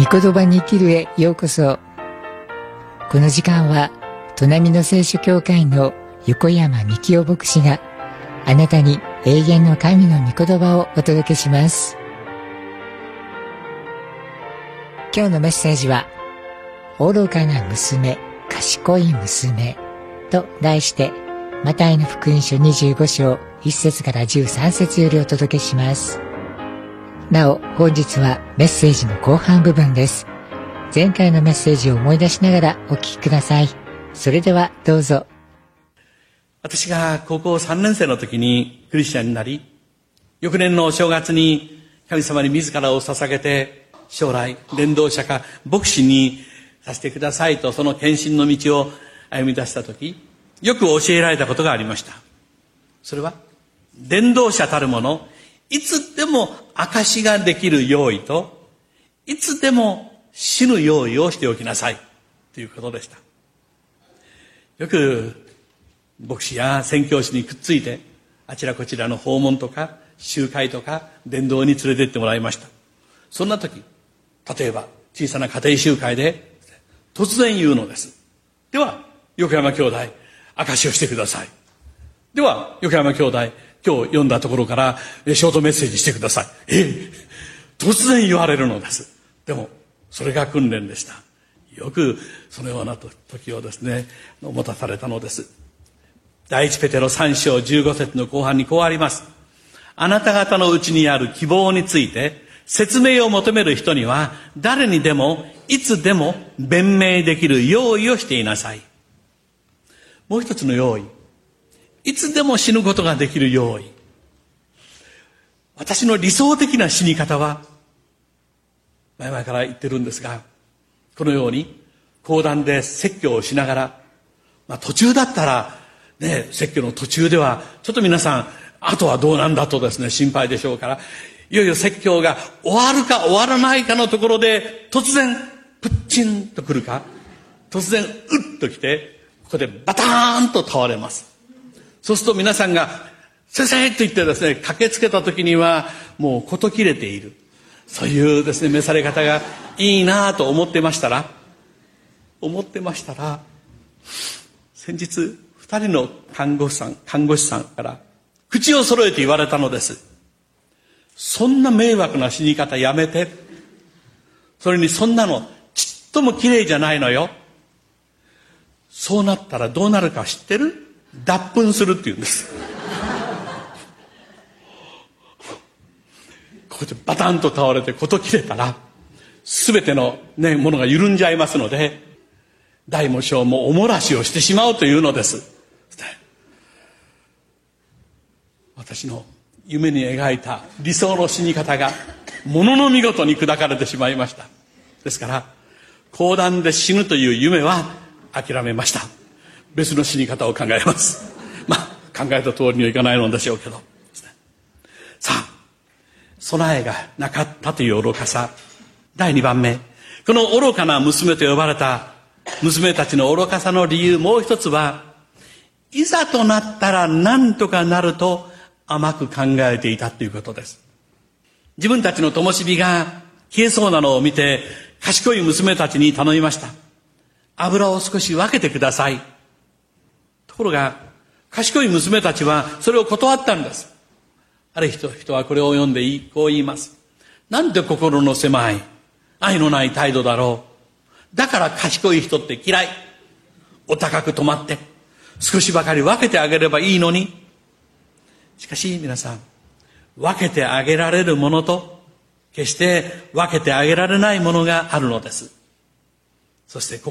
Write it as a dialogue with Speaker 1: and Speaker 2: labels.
Speaker 1: 御言葉に生きるへようこそ。この時間は砺波の聖書教会の横山幹夫牧師があなたに永遠の神の御言葉をお届けします。今日のメッセージは愚かな娘、賢い娘と題してマタイの福音書25章1節から13節よりお届けします。なお本日はメッセージの後半部分です。前回のメッセージを思い出しながらお聞きください。それではどうぞ。
Speaker 2: 私が高校3年生の時にクリスチャンになり、翌年のお正月に神様に自らを捧げて、将来伝道者か牧師にさせてくださいと、その献身の道を歩み出した時、よく教えられたことがありました。それは伝道者たるもの、いつでも証しができる用意と、いつでも死ぬ用意をしておきなさいということでした。よく牧師や宣教師にくっついて、あちらこちらの訪問とか集会とか伝道に連れて行ってもらいました。そんな時、例えば小さな家庭集会で突然言うのです。では横山兄弟、証しをしてください。では横山兄弟、今日読んだところからショートメッセージしてください。突然言われるのです。でもそれが訓練でした。よくそのような時をですね、持たされたのです。第一ペテロ3章15節の後半にこうあります。あなた方のうちにある希望について説明を求める人には、誰にでもいつでも弁明できる用意をしていなさい。もう一つの用意、いつでも死ぬことができる用意。私の理想的な死に方は、前々から言ってるんですが、このように講談で説教をしながら、途中だったらね、説教の途中ではちょっと皆さんあとはどうなんだとですね、心配でしょうから、いよいよ説教が終わるか終わらないかのところで突然プッチンと来るか、突然うっと来て、ここでバターンと倒れます。そうすると皆さんが先生と言ってですね、駆けつけた時にはもう事切れている、そういうですね召され方がいいなと思ってましたら、先日2人の看護師さんから口を揃えて言われたのです。そんな迷惑な死に方やめて。それにそんなのちっとも綺麗じゃないのよ。そうなったらどうなるか知ってる？脱糞するって言うんです。ここでバタンと倒れて事切れたら、全てのね、ものが緩んじゃいますので、大も小もおもらしをしてしまうというのです。私の夢に描いた理想の死に方がものの見事に砕かれてしまいました。ですから講談で死ぬという夢は諦めました。別の死に方を考えます。考えた通りにはいかないのでしょうけど。さあ、備えがなかったという愚かさ。第2番目、この愚かな娘と呼ばれた娘たちの愚かさの理由、もう一つは、いざとなったら何とかなると甘く考えていたということです。自分たちの灯火が消えそうなのを見て、賢い娘たちに頼みました。油を少し分けてください。ところが賢い娘たちはそれを断ったんです。ある人はこれを読んでこう言います。なんて心の狭い愛のない態度だろう。だから賢い人って嫌い。お高く止まって少しばかり分けてあげればいいのに。しかし皆さん、分けてあげられるものと決して分けてあげられないものがあるのです。そして